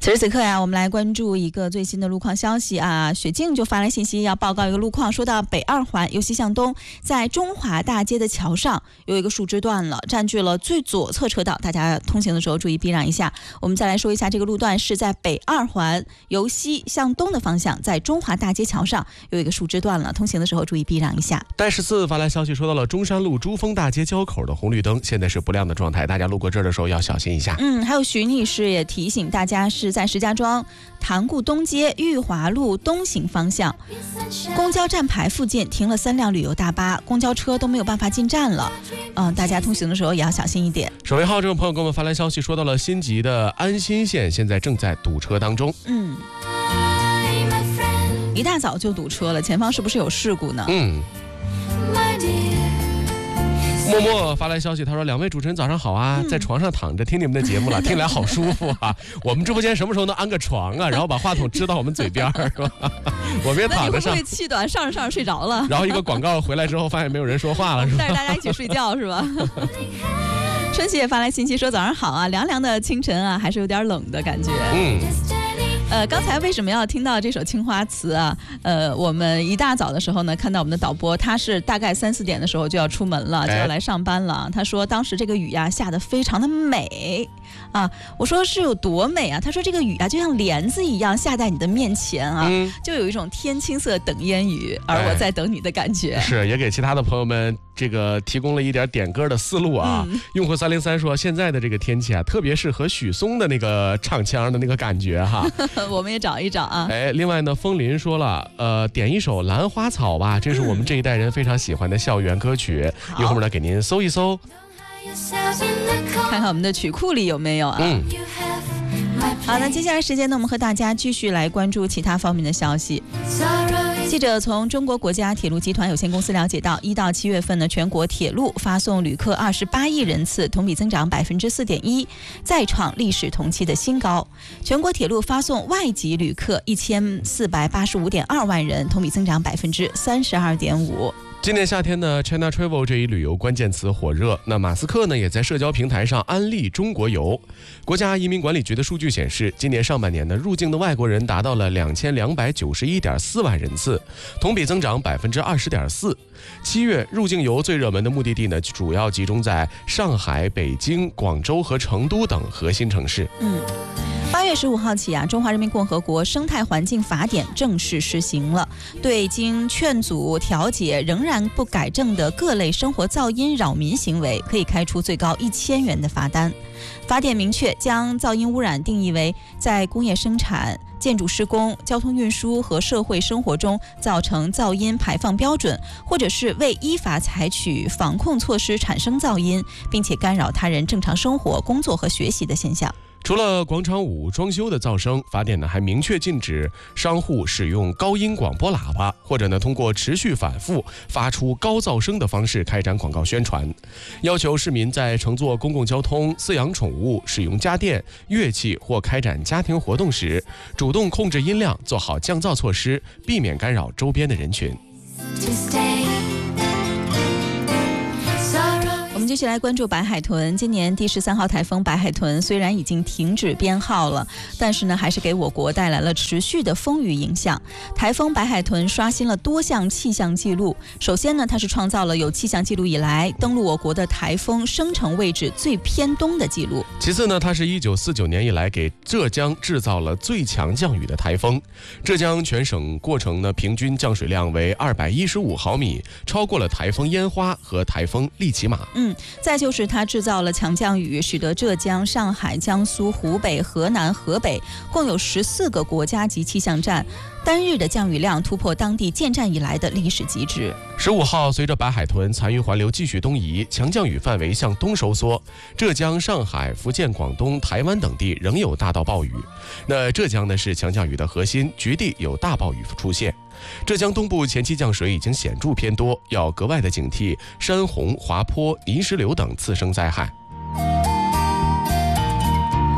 此时此刻呀，我们来关注一个最新的路况消息啊。雪静就发来信息要报告一个路况，说到北二环由西向东，在中华大街的桥上有一个树枝断了，占据了最左侧车道，大家通行的时候注意避让一下。我们再来说一下，这个路段是在北二环由西向东的方向，在中华大街桥上有一个树枝断了，通行的时候注意避让一下。 戴14发来消息说到了中山路珠峰大街交口的红绿灯现在是不亮的状态，大家路过这儿的时候要小心一下。 还有徐女士也提醒大家，是在石家庄塘沽东街裕华路东行方向公交站牌附近停了3辆旅游大巴，公交车都没有办法进站了。大家通行的时候也要小心一点。 首尾号这位朋友给我们发来消息说到了新集的安新线现在正在堵车当中。 一大早就堵车了，前方是不是有事故呢？ 默默发来消息，他说：“2位主持人早上好啊，在床上躺着听你们的节目了，听起来好舒服啊。我们直播间什么时候能安个床啊？然后把话筒支到我们嘴边是吧？我们也躺着上。”那你会不会气短上着睡着了？ 然后一个广告回来之后，发现没有人说话了，是吧？ 带着大家一起睡觉是吧？春喜也发来信息说：“早上好啊，凉凉的清晨啊，还是有点冷的感觉。”刚才为什么要听到这首青花瓷啊？我们一大早的时候呢，看到我们的导播，他是大概3、4点的时候就要出门了，就要来上班了。他说当时这个雨呀下得非常的美啊。我说是有多美啊？他说这个雨啊就像帘子一样下在你的面前啊，就有一种天青色等烟雨，而我在等你的感觉。 是，也给其他的朋友们这个提供了一点点歌的思路啊。用户303说，现在的这个天气啊，特别适合许嵩的那个唱腔的那个感觉哈。 我们也找一找啊。 另外呢，风林说了，点一首《兰花草》吧，这是我们这一代人非常喜欢的校园歌曲。一会儿呢，给您搜一搜， 看看我们的曲库里有没有啊。好，那接下来时间呢，我们和大家继续来关注其他方面的消息。记者从中国国家铁路集团有限公司了解到，1到7月份呢，全国铁路发送旅客28亿人次，同比增长4.1%，再创历史同期的新高。全国铁路发送外籍旅客1485.2万人，同比增长32.5%。 今年夏天呢 ，China Travel 这一旅游关键词火热。那马斯克呢，也在社交平台上安利中国游。国家移民管理局的数据显示，今年上半年呢，入境的外国人达到了2291.4万人次，同比增长20.4%。7月入境游最热门的目的地呢，主要集中在上海、北京、广州和成都等核心城市。 8月15号起啊，中华人民共和国生态环境法典正式施行了，对经劝阻调解仍然不改正的各类生活噪音扰民行为，可以开出最高1000元的罚单。法典明确将噪音污染定义为在工业生产、建筑施工、交通运输和社会生活中造成噪音排放标准，或者是未依法采取防控措施产生噪音，并且干扰他人正常生活、工作和学习的现象。 除了广场舞、装修的噪声，法典呢还明确禁止商户使用高音广播喇叭，或者呢通过持续反复发出高噪声的方式开展广告宣传。要求市民在乘坐公共交通、饲养宠物、使用家电、乐器或开展家庭活动时，主动控制音量，做好降噪措施，避免干扰周边的人群。 我们继续来关注白海豚。今年第13号台风白海豚虽然已经停止编号了，但是呢，还是给我国带来了持续的风雨影响。台风白海豚刷新了多项气象记录。首先呢，它是创造了有气象记录以来登陆我国的台风生成位置最偏东的记录。 其次呢，它是1949年以来给浙江制造了最强降雨的台风。浙江全省过程呢，平均降水量为215毫米，超过了台风烟花和台风利奇马。 再就是它制造了强降雨，使得浙江、上海、江苏、湖北、河南、河北共有14个国家级气象站单日的降雨量突破当地建站以来的历史极值。 15号，随着白海豚残余环流继续东移，强降雨范围向东收缩，浙江、上海、福建、广东、台湾等地仍有大到暴雨。那浙江呢是强降雨的核心，局地有大暴雨出现。浙江东部前期降水已经显著偏多，要格外的警惕山洪、滑坡、泥石流等次生灾害。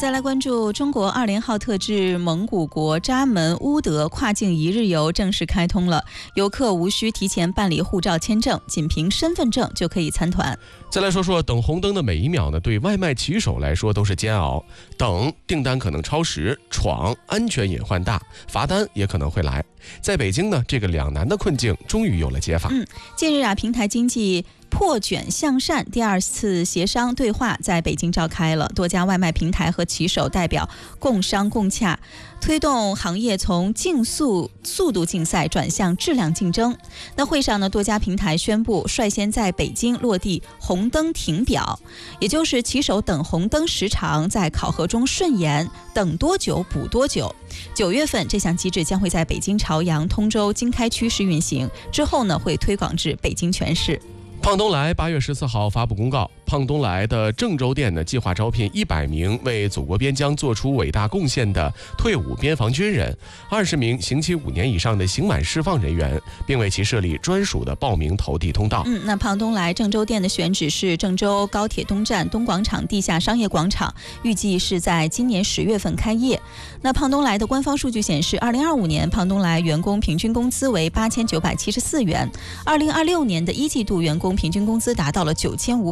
再来关注中国20号特制蒙古国扎门乌德跨境一日游正式开通了，游客无需提前办理护照签证，仅凭身份证就可以参团。 再来说说等红灯的每一秒呢，对外卖骑手来说都是煎熬。等订单可能超时，闯安全隐患大，罚单也可能会来。在北京呢，这个两难的困境终于有了解法。 近日平台经济破卷向善第2次协商对话在北京召开了，多家外卖平台和骑手代表共商共洽，推动行业从速度竞赛转向质量竞争。那会上呢，多家平台宣布率先在北京落地红灯停表，也就是骑手等红灯时长在考核中顺延，等多久补多久。9月份这项机制将会在北京朝阳、通州、经开区试运行，之后呢会推广至北京全市。 胖东来8月14号发布公告，胖东来的郑州店呢计划招聘100名为祖国边疆做出伟大贡献的退伍边防军人，20名刑期5年以上的刑满释放人员，并为其设立专属的报名投递通道。 那胖东来郑州店的选址是郑州高铁东站东广场地下商业广场，预计是在今年10月份开业。那胖东来的官方数据显示，2025年胖东来员工平均工资为8974元，2026年的1季度员工平均工资达到了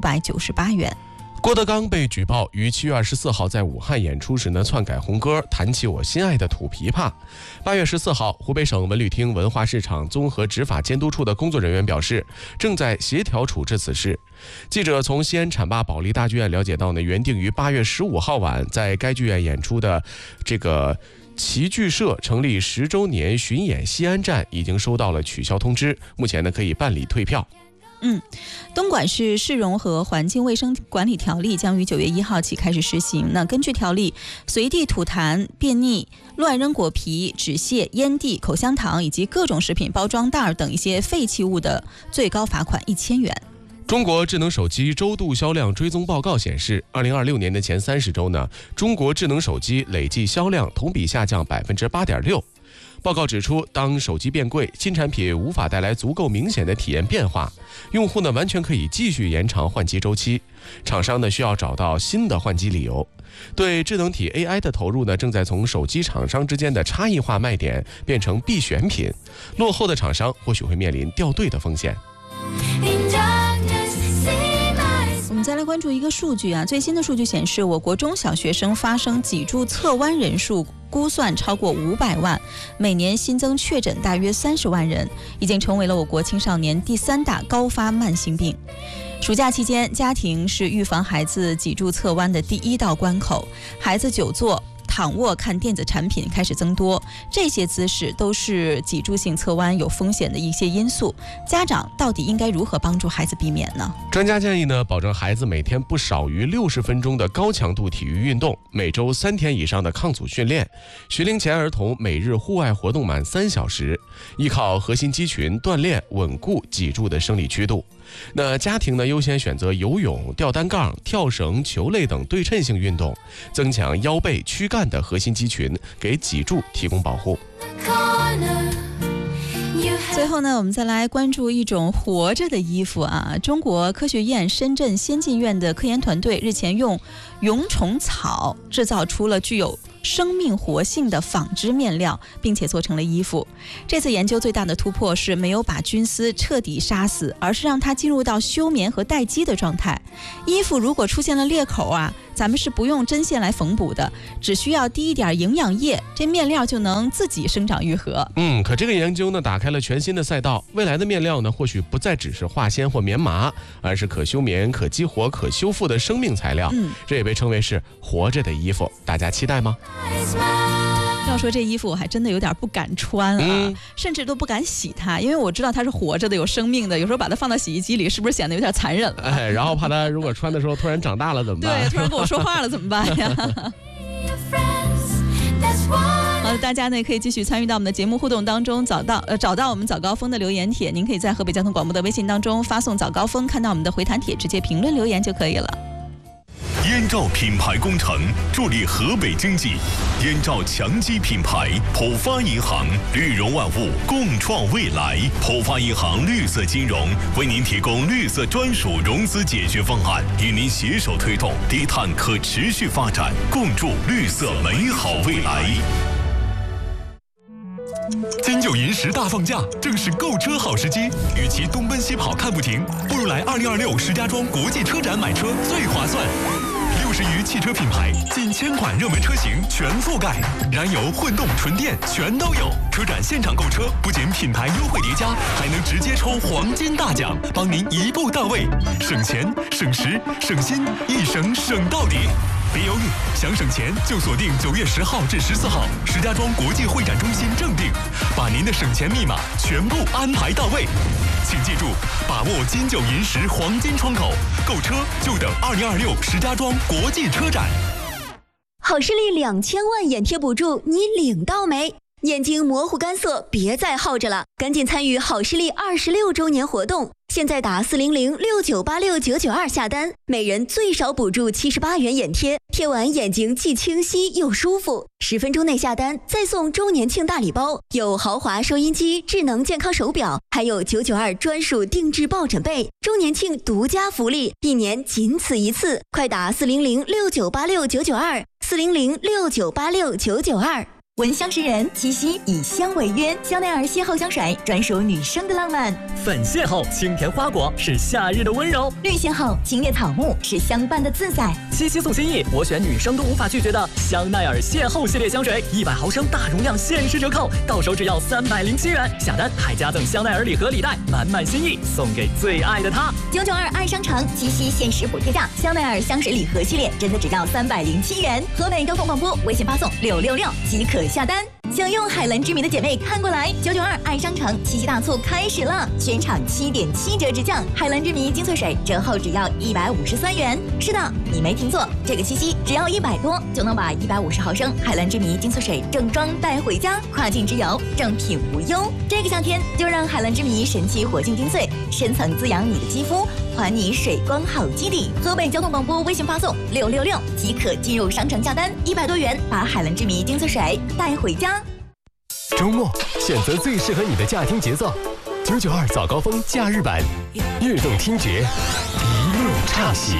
9598元。 郭德纲被举报于7月24号在武汉演出时呢篡改红歌，弹起我心爱的土琵琶。8月14号，湖北省文旅厅文化市场综合执法监督处的工作人员表示，正在协调处置此事。记者从西安浐灞保利大剧院了解到呢，原定于8月15号晚在该剧院演出的这个齐剧社成立10周年巡演西安站已经收到了取消通知，目前呢可以办理退票。 东莞市市容和环境卫生管理条例将于9月1号起开始实行。那根据条例，随地吐痰、便溺、乱扔果皮、纸屑、烟蒂、口香糖以及各种食品包装袋等一些废弃物的，最高罚款1000元。 中国智能手机周度销量追踪报告显示，2026年的前30周呢，中国智能手机累计销量同比下降8.6%。报告指出，当手机变贵，新产品无法带来足够明显的体验变化，用户呢完全可以继续延长换机周期，厂商呢需要找到新的换机理由。对智能体 AI 的投入呢，正在从手机厂商之间的差异化卖点变成必选品，落后的厂商或许会面临掉队的风险。 我们再来关注一个数据最新的数据显示，我国中小学生发生脊柱侧弯人数估算超过500万，每年新增确诊大约30万人，已经成为了我国青少年第3大高发慢性病。暑假期间，家庭是预防孩子脊柱侧弯的第1道关口，孩子久坐、躺卧看电子产品开始增多，这些姿势都是脊柱性侧弯有风险的一些因素。家长到底应该如何帮助孩子避免呢？ 专家建议呢，保证孩子每天不少于60分钟的高强度体育运动，每周3天以上的抗阻训练，学龄前儿童每日户外活动满3小时，依靠核心肌群锻炼稳固脊柱的生理曲度。那家庭呢，优先选择游泳、吊单杠、跳绳、球类等对称性运动，增强腰背、躯干的核心肌群，给脊柱提供保护。 最后呢，我们再来关注一种活着的衣服中国科学院深圳先进院的科研团队日前用蛹虫草制造出了具有生命活性的纺织面料，并且做成了衣服。这次研究最大的突破是没有把菌丝彻底杀死，而是让它进入到休眠和待机的状态。衣服如果出现了裂口咱们是不用针线来缝补的，只需要滴一点营养液，这面料就能自己生长愈合。 可这个研究呢，打开了全新的赛道。未来的面料呢，或许不再只是化纤或棉麻，而是可休眠、可激活、可修复的生命材料。这也被称为是活着的衣服，大家期待吗？ 要说这衣服我还真的有点不敢穿甚至都不敢洗它，因为我知道它是活着的、有生命的，有时候把它放到洗衣机里，是不是显得有点残忍了？ 然后怕它如果穿的时候突然长大了怎么办？ 对，突然跟我说话了怎么办呀？好的，大家呢可以继续参与到我们的节目互动当中，找到我们早高峰的留言帖，您可以在河北交通广播的微信当中发送早高峰，看到我们的回弹帖，直接评论留言就可以了。 燕赵品牌工程助力河北经济，燕赵强基品牌，浦发银行绿融万物，共创未来。浦发银行绿色金融为您提供绿色专属融资解决方案，与您携手推动低碳可持续发展，共筑绿色美好未来。 金九银十大放假，正是购车好时机。与其东奔西跑看不停，不如来2026石家庄国际车展买车最划算。60余汽车品牌，近1000款热门车型全覆盖，燃油、混动、纯电全都有。车展现场购车，不仅品牌优惠叠加，还能直接抽黄金大奖，帮您一步到位，省钱、省时、省心，一省省到底。别犹豫，想省钱就锁定9月10号至14号，石家庄国际会展中心正定，把您的省钱密码全部安排到位。请记住，把握金九银十黄金窗口，购车就等2026石家庄国际车展。 好视力2000万眼贴补助，你领到没？眼睛模糊干涩，别再耗着了，赶紧参与好视力26周年活动！现在打40069869992下单，每人最少补助78元眼贴，贴完眼睛既清晰又舒服。10分钟内下单，再送周年庆大礼包，有豪华收音机、智能健康手表，还有992专属定制抱枕被。周年庆独家福利，1年仅此一次，快打400698699240069869992。 闻香识人，七夕以香为约，香奈儿邂逅香水专属女生的浪漫。 粉邂逅清甜花果是夏日的温柔， 绿邂逅清冽草木是相伴的自在。 七夕送心意，我选女生都无法拒绝的香奈儿邂逅系列香水，100毫升大容量限时折扣，到手只要307元，下单还加赠香奈儿礼盒礼袋，满满心意送给最爱的他。 992爱商城七夕限时补贴价，香奈儿香水礼盒系列真的只要307元。河北交通广播微信发送666即可下单。想用海蓝之谜的姐妹看过来，992爱商城七夕大促开始了，全场7.7折直降，海蓝之谜精粹水折后只要153元。是的，你没听错，这个七夕只要100多就能把150毫升海蓝之谜精粹水正装带回家，跨境之游正品无忧。这个夏天就让海蓝之谜神奇活性精粹深层滋养你的肌肤，还你水光好基底。河北交通广播微信发送666即可进入商城下单，100多元把海蓝之谜精粹水带回家。 周末选择最适合你的驾听节奏，992早高峰假日版，悦动听觉，一路畅行。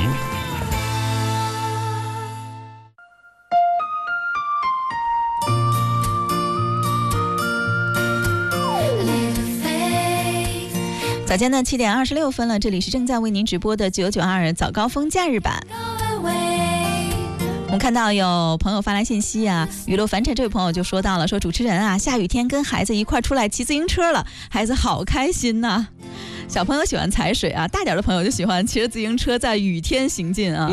早间的7点26分了，这里是正在为您直播的992早高峰假日版。我们看到有朋友发来信息啊，雨露凡尘这位朋友就说到了，说主持人啊，下雨天跟孩子一块出来骑自行车了，孩子好开心呐。小朋友喜欢踩水啊，大点的朋友就喜欢骑着自行车在雨天行进啊。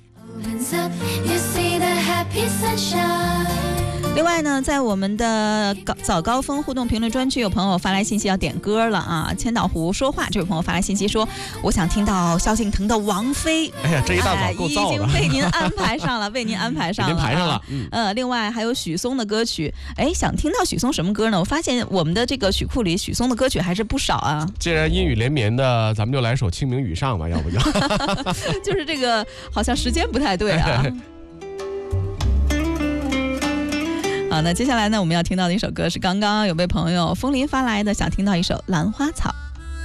另外呢，在我们的早高峰互动评论专区，有朋友发来信息要点歌了啊。千岛湖说话这位朋友发来信息说，我想听到萧敬腾的《王菲》。 哎呀，这一大早够燥的， 已经被您安排上了，为您安排上了， 您排上了。 另外还有许嵩的歌曲，哎，想听到许嵩什么歌呢？我发现我们的这个曲库里许嵩的歌曲还是不少啊。 既然阴雨连绵的，咱们就来首《清明雨上》吧，要不就就是这个好像时间不太对啊。好，那接下来呢，我们要听到的一首歌是刚刚有位朋友风林发来的，想听到一首《兰花草》。